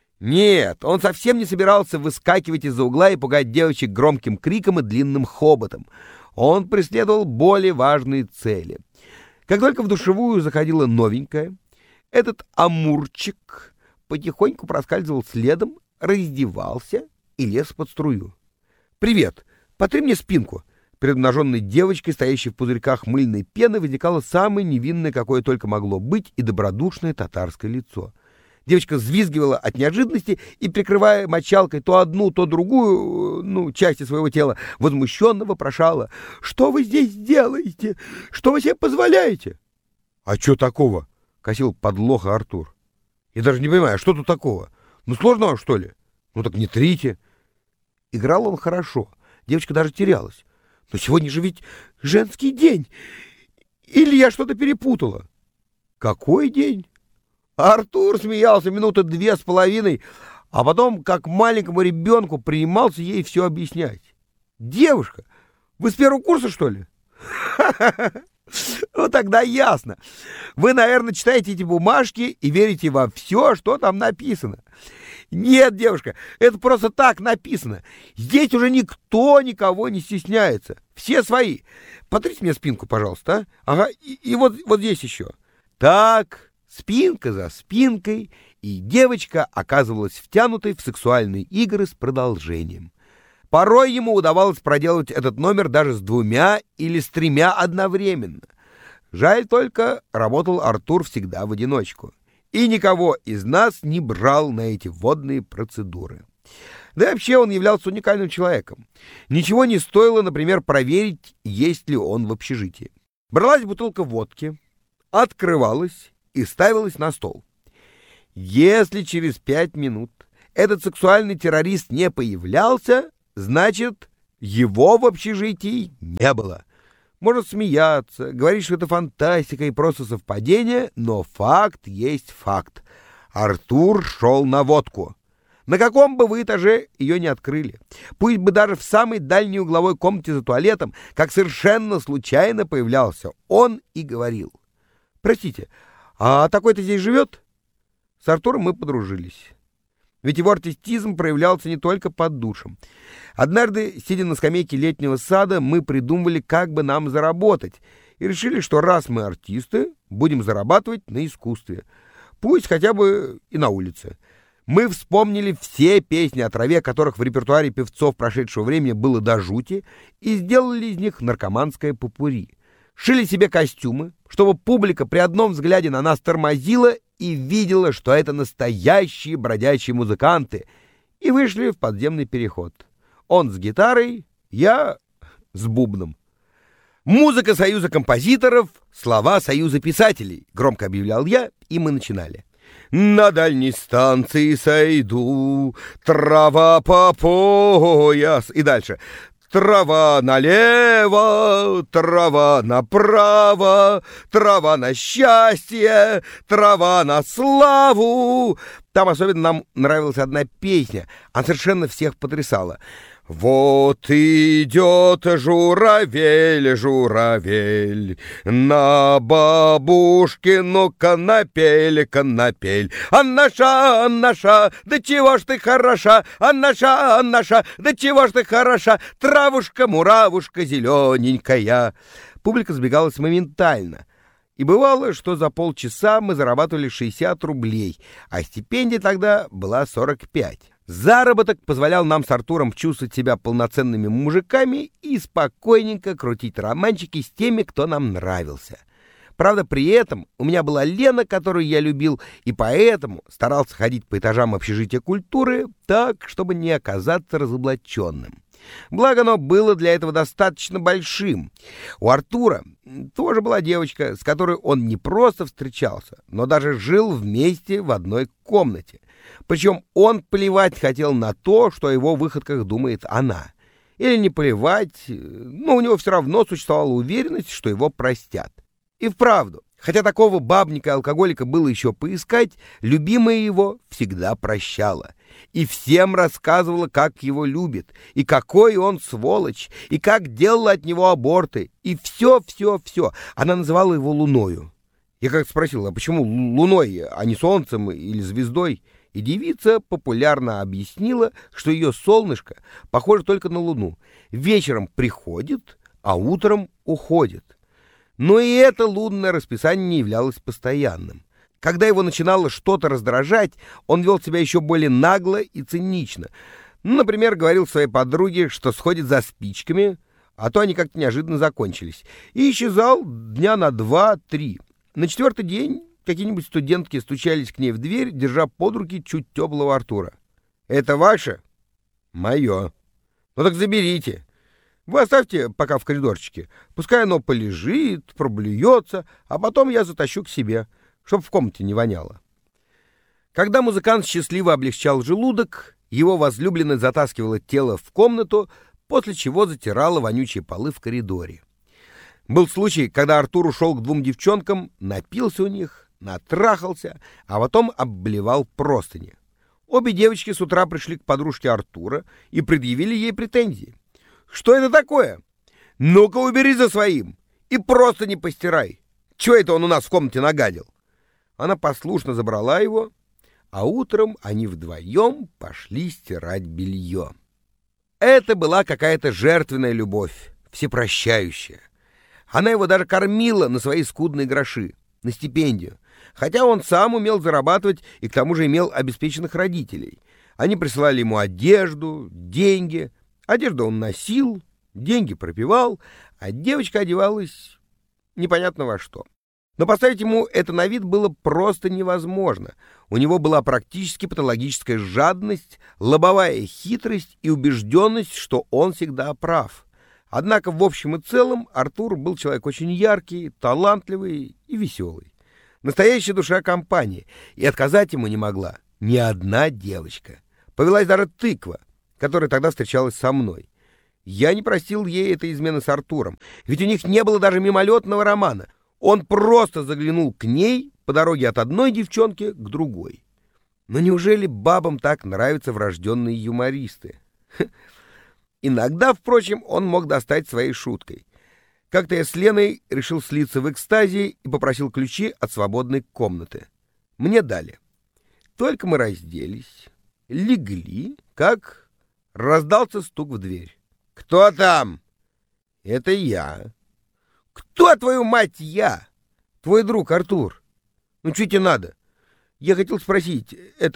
Нет, он совсем не собирался выскакивать из-за угла и пугать девочек громким криком и длинным хоботом. Он преследовал более важные цели. Как только в душевую заходила новенькая, этот амурчик потихоньку проскальзывал следом, раздевался и лез под струю. «Привет, потри мне спинку». Перед обнаженной девочкой, стоящей в пузырьках мыльной пены, возникало самое невинное, какое только могло быть, и добродушное татарское лицо. Девочка взвизгивала от неожиданности и, прикрывая мочалкой то одну, то другую, части своего тела, возмущенно вопрошала: «Что вы здесь делаете? Что вы себе позволяете?» «А что такого?» — косил подлоха Артур. «Я даже не понимаю, что тут такого? Сложно вам, что ли? Так не трите». Играл он хорошо, девочка даже терялась. «Но сегодня же ведь женский день. Или я что-то перепутала?» «Какой день?» Артур смеялся 2.5 минуты, а потом, как маленькому ребенку, принимался ей все объяснять. «Девушка, вы с первого курса, что ли?» «Ну, тогда ясно. Вы, наверное, читаете эти бумажки и верите во все, что там написано». «Нет, девушка, это просто так написано. Здесь уже никто никого не стесняется. Все свои. Потрите мне спинку, пожалуйста, а? Ага, и вот здесь еще». Так, спинка за спинкой, и девочка оказывалась втянутой в сексуальные игры с продолжением. Порой ему удавалось проделать этот номер даже с 2 или с 3 одновременно. Жаль только, работал Артур всегда в одиночку. И никого из нас не брал на эти водные процедуры. Да и вообще он являлся уникальным человеком. Ничего не стоило, например, проверить, есть ли он в общежитии. Бралась бутылка водки, открывалась и ставилась на стол. Если через 5 минут этот сексуальный террорист не появлялся, значит, его в общежитии не было. Можно смеяться, говорить, что это фантастика и просто совпадение, но факт есть факт. Артур шел на водку. На каком бы вы этаже ее не открыли, пусть бы даже в самой дальней угловой комнате за туалетом, как совершенно случайно появлялся он и говорил: «Простите, а такой-то здесь живет?» С Артуром мы подружились. Ведь его артистизм проявлялся не только под душем. Однажды, сидя на скамейке летнего сада, мы придумывали, как бы нам заработать, и решили, что раз мы артисты, будем зарабатывать на искусстве. Пусть хотя бы и на улице. Мы вспомнили все песни о траве, которых в репертуаре певцов прошедшего времени было до жути, и сделали из них наркоманское попурри. Шили себе костюмы, чтобы публика при одном взгляде на нас тормозила и видела, что это настоящие бродячие музыканты, и вышли в подземный переход. Он с гитарой, я с бубном. «Музыка Союза композиторов, слова Союза писателей», — громко объявлял я, и мы начинали. «На дальней станции сойду, трава по пояс». И дальше. «Трава налево, трава направо, трава на счастье, трава на славу». Там особенно нам нравилась одна песня, она совершенно всех потрясала. «Вот идет журавель, журавель, на бабушкину конопель, конопель. А наша, да чего ж ты хороша, а наша, да чего ж ты хороша, травушка, муравушка зелененькая». Публика сбегалась моментально. И бывало, что за полчаса мы зарабатывали 60 рублей, а стипендия тогда была 45. Заработок позволял нам с Артуром чувствовать себя полноценными мужиками и спокойненько крутить романчики с теми, кто нам нравился. Правда, при этом у меня была Лена, которую я любил, и поэтому старался ходить по этажам общежития культуры так, чтобы не оказаться разоблаченным. Благо, оно было для этого достаточно большим. У Артура тоже была девочка, с которой он не просто встречался, но даже жил вместе в одной комнате. Причем он плевать хотел на то, что о его выходках думает она. Или не плевать, но у него все равно существовала уверенность, что его простят. И вправду, хотя такого бабника и алкоголика было еще поискать, любимая его всегда прощала. И всем рассказывала, как его любит, и какой он сволочь, и как делала от него аборты, и все. Она называла его Луною. Я как спросил, а почему Луной, а не Солнцем или звездой? И девица популярно объяснила, что ее солнышко похоже только на Луну. Вечером приходит, а утром уходит. Но и это лунное расписание не являлось постоянным. Когда его начинало что-то раздражать, он вел себя еще более нагло и цинично. Например, говорил своей подруге, что сходит за спичками, а то они как-то неожиданно закончились, и исчезал дня на 2-3. На 4-й день какие-нибудь студентки стучались к ней в дверь, держа под руки чуть теплого Артура. «Это ваше?» «Мое». «Ну так заберите. Вы оставьте пока в коридорчике. Пускай оно полежит, проблюется, а потом я затащу к себе, чтоб в комнате не воняло». Когда музыкант счастливо облегчал желудок, его возлюбленная затаскивала тело в комнату, после чего затирала вонючие полы в коридоре. Был случай, когда Артур ушел к 2 девчонкам, напился у них, натрахался, а потом обблевал простыни. Обе девочки с утра пришли к подружке Артура и предъявили ей претензии. «Что это такое? Ну-ка убери за своим и просто не постирай. Чего это он у нас в комнате нагадил?» Она послушно забрала его, а утром они вдвоем пошли стирать белье. Это была какая-то жертвенная любовь, всепрощающая. Она его даже кормила на свои скудные гроши, на стипендию, хотя он сам умел зарабатывать и к тому же имел обеспеченных родителей. Они присылали ему одежду, деньги. Одежду он носил, деньги пропивал, а девочка одевалась непонятно во что. Но поставить ему это на вид было просто невозможно. У него была практически патологическая жадность, лобовая хитрость и убежденность, что он всегда прав. Однако в общем и целом Артур был человек очень яркий, талантливый и веселый. Настоящая душа компании, и отказать ему не могла ни одна девочка. Повелась даже тыква, которая тогда встречалась со мной. Я не простил ей этой измены с Артуром, ведь у них не было даже мимолетного романа. Он просто заглянул к ней по дороге от одной девчонки к другой. Но неужели бабам так нравятся врожденные юмористы? Иногда, впрочем, он мог достать своей шуткой. Как-то я с Леной решил слиться в экстазе и попросил ключи от свободной комнаты. Мне дали. Только мы разделись, легли, как раздался стук в дверь. «Кто там?» «Это я». «Кто, твою мать, я?» «Твой друг Артур». «Ну, что тебе надо?» «Я хотел спросить,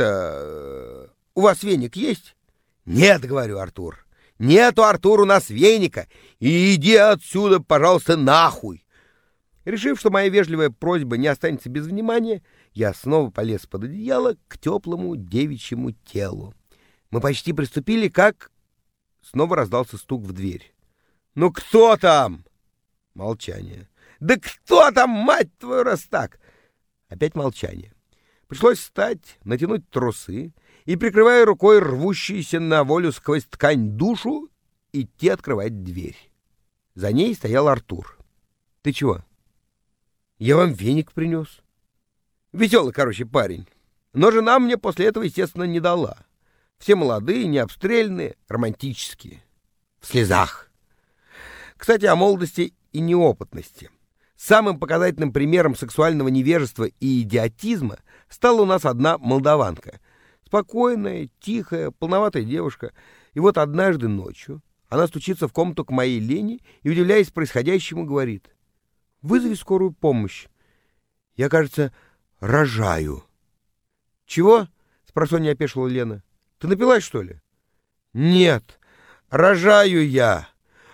у вас веник есть?» «Нет, — говорю, — Артур. Нету, Артур, у нас веника. И иди отсюда, пожалуйста, нахуй». Решив, что моя вежливая просьба не останется без внимания, я снова полез под одеяло к теплому девичьему телу. Мы почти приступили, как... Снова раздался стук в дверь. «Ну кто там?» Молчание. «Да кто там, мать твою, раз так?» Опять молчание. Пришлось встать, натянуть трусы и, прикрывая рукой рвущуюся на волю сквозь ткань душу, идти открывать дверь. За ней стоял Артур. «Ты чего?» «Я вам веник принес». Веселый, короче, парень. Но жена мне после этого, естественно, не дала. Все молодые, необстрельные, романтические. В слезах. Кстати, о молодости и неопытности. Самым показательным примером сексуального невежества и идиотизма стала у нас одна молдаванка. Спокойная, тихая, полноватая девушка. И вот однажды ночью она стучится в комнату к моей Лене и, удивляясь происходящему, говорит: «Вызови скорую помощь. Я, кажется, рожаю». «Чего?» — спросонья опешила Лена. «Ты напилась, что ли?» «Нет, рожаю я».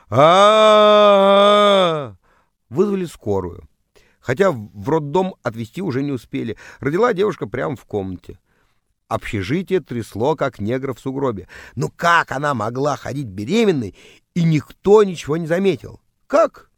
Вызвали скорую. Хотя в роддом отвезти уже не успели. Родила девушка прямо в комнате. Общежитие трясло, как негра в сугробе. Ну как она могла ходить беременной, и никто ничего не заметил? Как?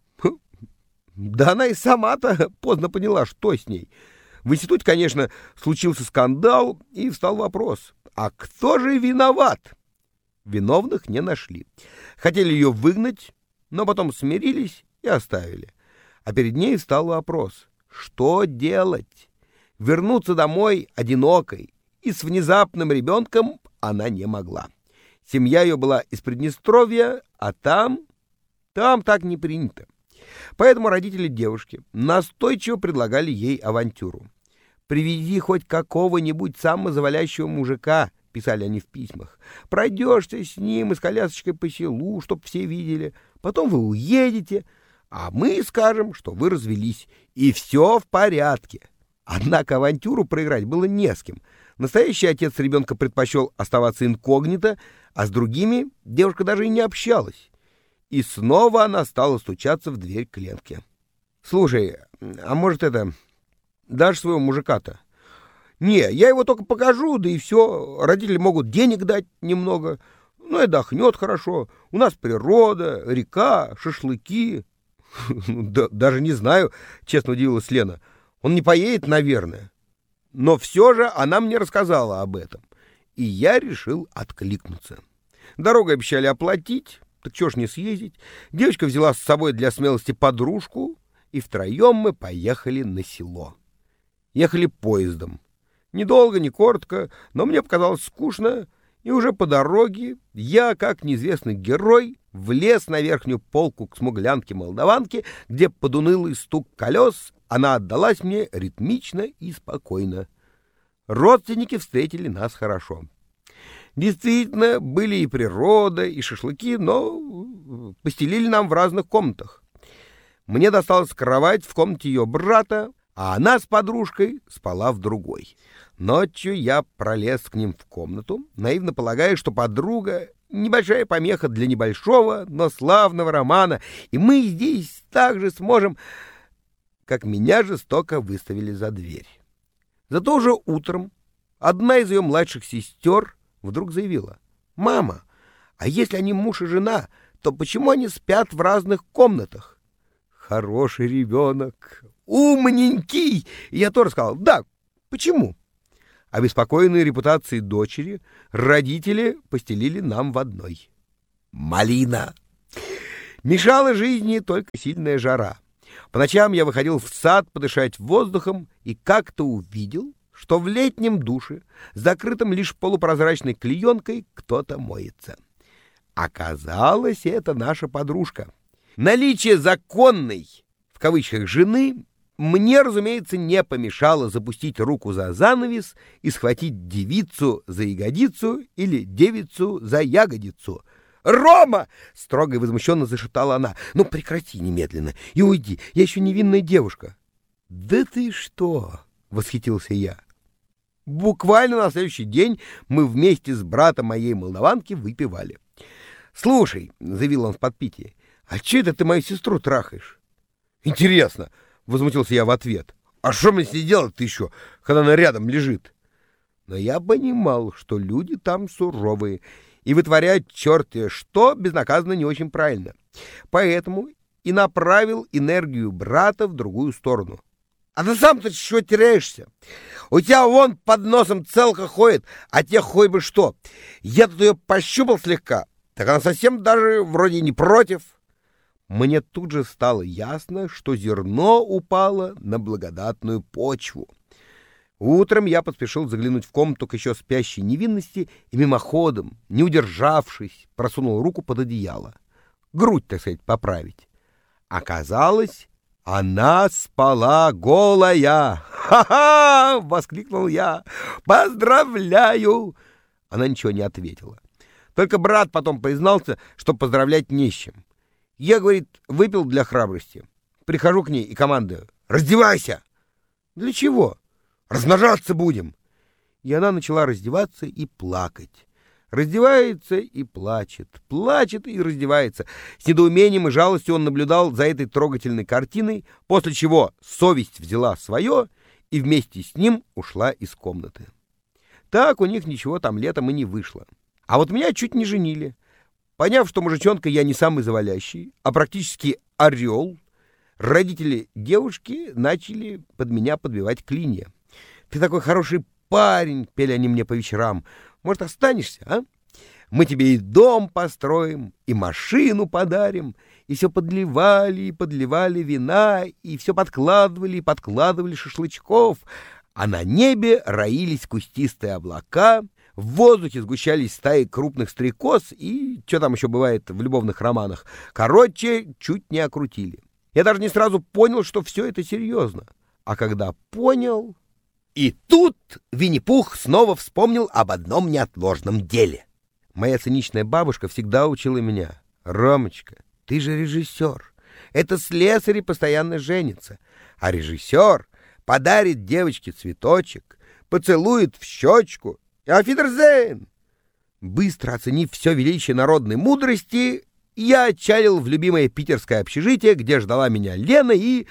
Да она и сама-то поздно поняла, что с ней. В институте, конечно, случился скандал, и встал вопрос: а кто же виноват? Виновных не нашли. Хотели ее выгнать, но потом смирились и оставили. А перед ней встал вопрос: что делать? Вернуться домой одинокой и с внезапным ребенком она не могла. Семья ее была из Приднестровья, а там так не принято. Поэтому родители девушки настойчиво предлагали ей авантюру. «Привези хоть какого-нибудь самозавалящего мужика», — писали они в письмах. «Пройдешься с ним и с колясочкой по селу, чтоб все видели. Потом вы уедете, а мы скажем, что вы развелись, и все в порядке». Однако авантюру проиграть было не с кем. Настоящий отец ребенка предпочел оставаться инкогнито, а с другими девушка даже и не общалась. И снова она стала стучаться в дверь к Ленке. «Слушай, а может дашь своего мужика-то?» «Не, я его только покажу, да и все. Родители могут денег дать немного. Ну и отдохнет хорошо. У нас природа, река, шашлыки». «Даже не знаю», — честно удивилась Лена. «Он не поедет, наверное». Но все же она мне рассказала об этом, и я решил откликнуться. Дорогу обещали оплатить, так чего ж не съездить. Девочка взяла с собой для смелости подружку, и втроем мы поехали на село. Ехали поездом. Недолго, не коротко, но мне показалось скучно, и уже по дороге я, как неизвестный герой, влез на верхнюю полку к смуглянке-молдаванке, где под унылый стук колес она отдалась мне ритмично и спокойно. Родственники встретили нас хорошо. Действительно, были и природа, и шашлыки, но постелили нам в разных комнатах. Мне досталась кровать в комнате ее брата, а она с подружкой спала в другой. Ночью я пролез к ним в комнату, наивно полагая, что подруга — небольшая помеха для небольшого, но славного романа, и мы здесь также сможем... как меня жестоко выставили за дверь. Зато уже утром одна из ее младших сестер вдруг заявила: «Мама, а если они муж и жена, то почему они спят в разных комнатах?» Хороший ребенок, умненький. И я тоже сказал: «Да, почему?» Обеспокоенные репутацией дочери, родители постелили нам в одной. Малина. Мешала жизни только сильная жара. По ночам я выходил в сад подышать воздухом и как-то увидел, что в летнем душе, закрытом лишь полупрозрачной клеенкой, кто-то моется. Оказалось, это наша подружка. Наличие законной, в кавычках, жены мне, разумеется, не помешало запустить руку за занавес и схватить девицу за ягодицу или девицу за ягодицу. «Рома!» — строго и возмущенно зашептала она. «Ну, прекрати немедленно и уйди, я еще невинная девушка». «Да ты что!» — восхитился я. Буквально на следующий день мы вместе с братом моей молдаванки выпивали. «Слушай», — заявил он в подпитии, — «а че это ты мою сестру трахаешь?» «Интересно», — возмутился я в ответ. «А что мне с ней делать-то еще, когда она рядом лежит?» Но я понимал, что люди там суровые, и вытворять черти что безнаказанно не очень правильно. Поэтому и направил энергию брата в другую сторону. «А ты сам-то чего теряешься? У тебя вон под носом целка ходит, а тебе хоть бы что. Я тут ее пощупал слегка, так она совсем даже вроде не против». Мне тут же стало ясно, что зерно упало на благодатную почву. Утром я поспешил заглянуть в комнату к еще спящей невинности и мимоходом, не удержавшись, просунул руку под одеяло. Грудь, так сказать, поправить. Оказалось, она спала голая. «Ха-ха!» — воскликнул я. «Поздравляю!» Она ничего не ответила. Только брат потом признался, что поздравлять не с чем. Я, говорит, выпил для храбрости. Прихожу к ней и командую: «Раздевайся!» «Для чего?» «Размножаться будем!» И она начала раздеваться и плакать. Раздевается и плачет, плачет и раздевается. С недоумением и жалостью он наблюдал за этой трогательной картиной, после чего совесть взяла свое и вместе с ним ушла из комнаты. Так у них ничего там летом и не вышло. А вот меня чуть не женили. Поняв, что мужичонка я не самый завалящий, а практически орел, родители девушки начали под меня подбивать клинья. «Ты такой хороший парень», — пели они мне по вечерам. «Может, останешься, а? Мы тебе и дом построим, и машину подарим». И все подливали и подливали вина, и все подкладывали и подкладывали шашлычков. А на небе роились кустистые облака, в воздухе сгущались стаи крупных стрекоз и что там еще бывает в любовных романах. Короче, чуть не окрутили. Я даже не сразу понял, что все это серьезно. А когда понял... И тут Винни-Пух снова вспомнил об одном неотложном деле. Моя циничная бабушка всегда учила меня: «Ромочка, ты же режиссер. Это слесари постоянно женятся. А режиссер подарит девочке цветочек, поцелует в щечку. Афидерзейн!» Быстро оценив все величие народной мудрости, я отчалил в любимое питерское общежитие, где ждала меня Лена и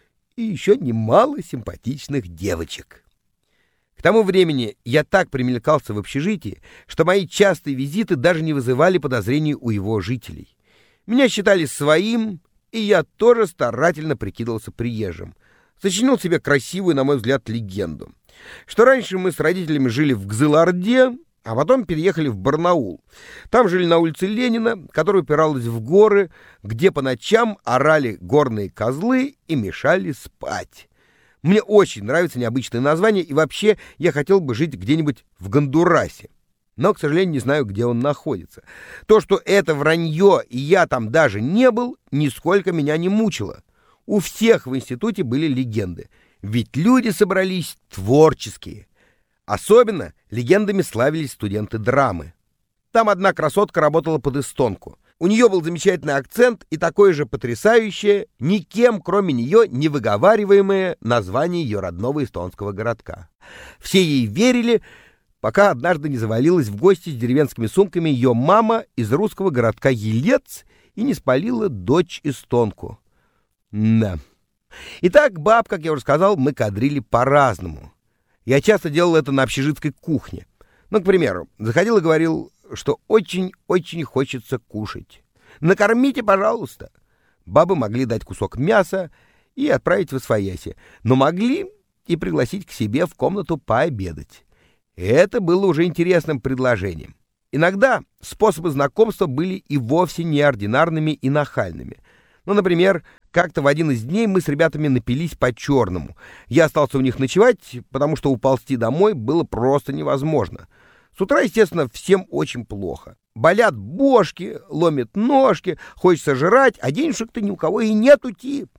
еще немало симпатичных девочек. К тому времени я так примелькался в общежитии, что мои частые визиты даже не вызывали подозрений у его жителей. Меня считали своим, и я тоже старательно прикидывался приезжим. Сочинил себе красивую, на мой взгляд, легенду, что раньше мы с родителями жили в Гзыл-Орде, а потом переехали в Барнаул. Там жили на улице Ленина, которая упиралась в горы, где по ночам орали горные козлы и мешали спать. Мне очень нравится необычное название, и вообще я хотел бы жить где-нибудь в Гондурасе. Но, к сожалению, не знаю, где он находится. То, что это вранье, и я там даже не был, нисколько меня не мучило. У всех в институте были легенды, ведь люди собрались творческие. Особенно легендами славились студенты драмы. Там одна красотка работала под эстонку. У нее был замечательный акцент и такое же потрясающее, никем, кроме нее, не выговариваемое название ее родного эстонского городка. Все ей верили, пока однажды не завалилась в гости с деревенскими сумками ее мама из русского городка Елец и не спалила дочь эстонку. Да. Итак, баб, как я уже сказал, мы кадрили по-разному. Я часто делал это на общежитской кухне. Ну, к примеру, заходил и говорил, что очень-очень хочется кушать. «Накормите, пожалуйста». Бабы могли дать кусок мяса и отправить в освояси, но могли и пригласить к себе в комнату пообедать. Это было уже интересным предложением. Иногда способы знакомства были и вовсе неординарными и нахальными. Ну, например, как-то в один из дней мы с ребятами напились по-черному. Я остался у них ночевать, потому что уползти домой было просто невозможно. С утра, естественно, всем очень плохо. Болят бошки, ломят ножки, хочется жрать, а денежек-то ни у кого и нету, тип.